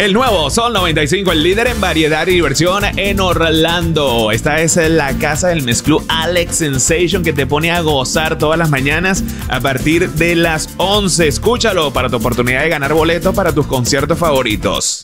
El nuevo Sol 95, el líder en variedad y diversión en Orlando. Esta es la casa del mezclú Alex Sensation, que te pone a gozar todas las mañanas a partir de las 11. Escúchalo para tu oportunidad de ganar boletos para tus conciertos favoritos.